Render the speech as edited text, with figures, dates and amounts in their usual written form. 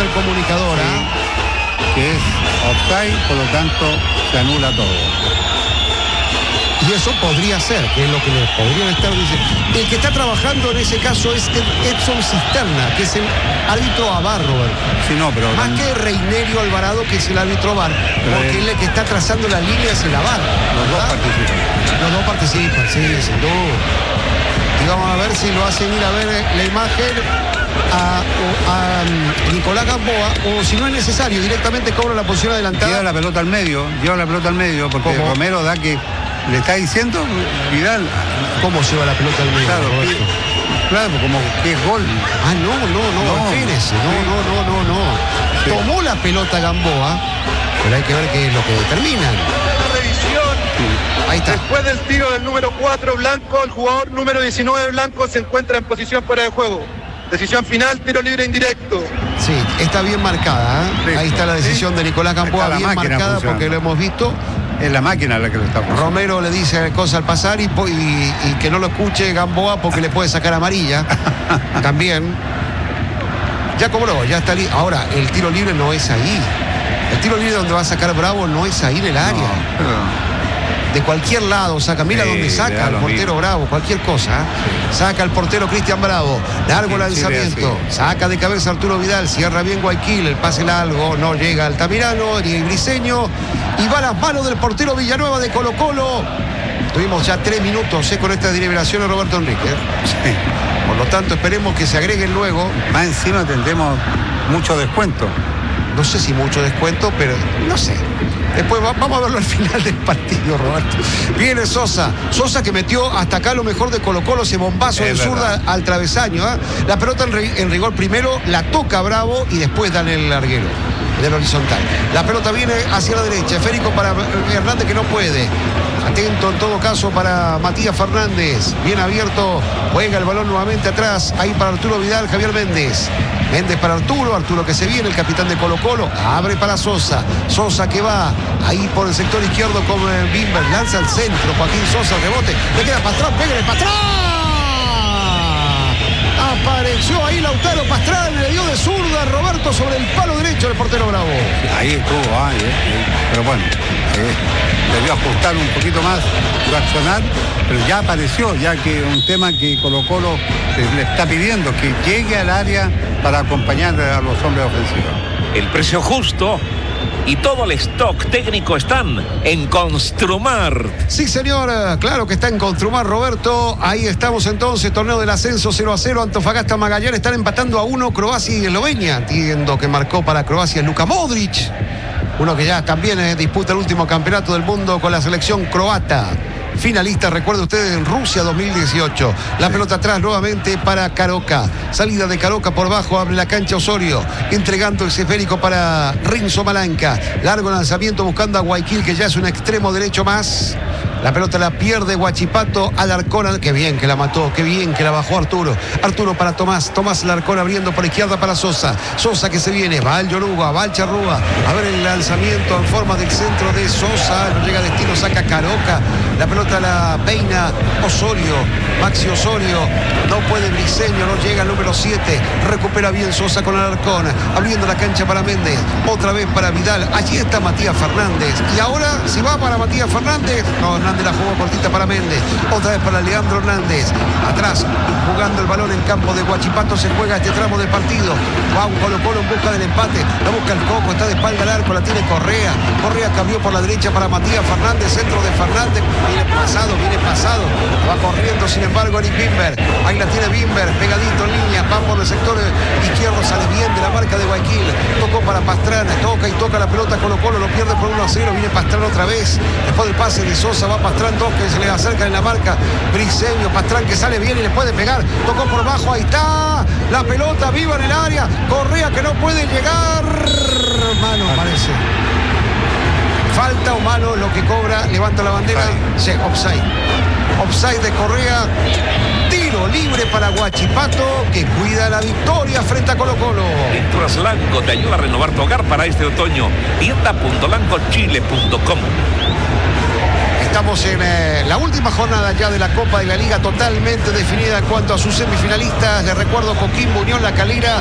el comunicador, que es offside, por lo tanto se anula todo. Y eso podría ser, que es lo que le podrían estar diciendo. El que está trabajando en ese caso es Edson Cisterna, que es el árbitro AVAR, Roberto. Sí, no, pero más que Reinerio Alvarado, que es el árbitro AVAR, porque él el que está trazando la línea es el AVAR. Los dos participan. Los dos participan, sí, sin duda. Y vamos a ver si lo hacen ir a ver la imagen a Nicolás Gamboa, o si no es necesario, directamente cobra la posición adelantada. Lleva la pelota al medio, porque ¿cómo? Romero da que le está diciendo Vidal. ¿Cómo lleva la pelota al medio? Claro, como que es gol. No, espérese, no. Sí. Tomó la pelota Gamboa, pero hay que ver qué es lo que determinan. Revisión. Sí. Ahí está. Después del tiro del número 4 Blanco, el jugador número 19 Blanco se encuentra en posición fuera de juego. Decisión final, tiro libre indirecto. Sí, está bien marcada. Sí. Ahí está la decisión de Nicolás Gamboa, bien marcada funcionando. porque lo hemos visto. Es la máquina la que lo está pasando. Romero le dice cosas al pasar y que no lo escuche Gamboa porque le puede sacar amarilla. También. Ya cobró, ya está. Ahora, el tiro libre no es ahí. El tiro libre donde va a sacar Bravo no es ahí en el área. De cualquier lado saca, mira dónde saca el portero Bravo, cualquier cosa. Saca el portero Cristian Bravo, largo lanzamiento, saca de cabeza Arturo Vidal, cierra bien Guayaquil, el pase largo, no llega Altamirano, ni Briseño, y va a las manos del portero Villanueva de Colo Colo. Tuvimos ya 3 minutos con esta deliberación de Roberto Enrique. Sí. Por lo tanto, esperemos que se agreguen luego. Más encima tendremos mucho descuento. No sé si mucho descuento, pero no sé. Después vamos a verlo al final del partido, Roberto. Viene Sosa que metió hasta acá lo mejor de Colo Colo, ese bombazo de zurda al travesaño. La pelota en rigor primero la toca Bravo y después dan el larguero del horizontal. La pelota viene hacia la derecha, esférico para Hernández, que no puede. Atento en todo caso para Matías Fernández. Bien abierto, juega el balón nuevamente atrás. Ahí para Arturo Vidal, Javier Méndez. Méndez para Arturo que se viene, el capitán de Colo Colo. Abre para Sosa que va ahí por el sector izquierdo con Bimber. Lanza al centro, Joaquín Sosa, rebote. Le queda Pastrán, pégale Pastrán. Apareció ahí Lautaro Pastrán, le dio de zurda a Roberto sobre el palo derecho del portero Bravo. Ahí estuvo, pero bueno, debió ajustar un poquito más su accionar, pero ya apareció, ya que un tema que Colo Colo le está pidiendo, que llegue al área para acompañar a los hombres ofensivos. El precio justo y todo el stock técnico están en Construmar. Sí, señor, claro que está en Construmar, Roberto. Ahí estamos entonces, torneo del ascenso 0-0, Antofagasta Magallanes están empatando a 1, Croacia y Eslovenia. Entiendo que marcó para Croacia Luka Modric, uno que ya también disputa el último campeonato del mundo con la selección croata. Finalista, recuerde usted, en Rusia 2018. La pelota atrás nuevamente para Caroca. Salida de Caroca por bajo, abre la cancha Osorio, entregando el esférico para Rinzo Malanca. Largo lanzamiento buscando a Guayaquil, que ya es un extremo derecho más. La pelota la pierde Huachipato al Alarcón. Qué bien que la mató, qué bien que la bajó Arturo. Arturo para Tomás Alarcón abriendo por izquierda para Sosa que se viene, va al Yoruba, va al Charrúa. A ver el lanzamiento en forma del centro de Sosa, no llega a destino, saca Caroca. La pelota la peina Osorio, Maxi Osorio, no puede Briseño, no llega al número 7, recupera bien Sosa con Alarcón, abriendo la cancha para Méndez, otra vez para Vidal, allí está Matías Fernández, y ahora si va para Matías Fernández, no, Hernández la jugó cortita para Méndez, otra vez para Leandro Hernández, atrás, jugando el balón en campo de Huachipato, se juega este tramo del partido, va un Colo Colo en busca del empate, la busca el Coco, está de espalda al arco, la tiene Correa cambió por la derecha para Matías Fernández, centro de Fernández, viene pasado, va corriendo sin embargo Eric Bimber, ahí la tiene Bimber, pegadito en línea, va por el sector izquierdo, sale bien de la marca de Guayaquil, tocó para Pastrana, toca la pelota Colo Colo, lo pierde por 1-0, viene Pastrana otra vez, después del pase de Sosa va Pastrán, que se le acerca en la marca, Briseño, Pastrán que sale bien y le puede pegar, tocó por bajo, ahí está, la pelota viva en el área, Correa que no puede llegar, mano parece. Falta o mano lo que cobra, levanta la bandera, sí, offside de Correa, tiro libre para Huachipato, que cuida la victoria frente a Colo Colo. Pinturas Lanco te ayuda a renovar tu hogar para este otoño. Tienda.lancochile.com. Estamos en la última jornada ya de la Copa de la Liga, totalmente definida en cuanto a sus semifinalistas. Les recuerdo, Coquimbo, Unión La Calera,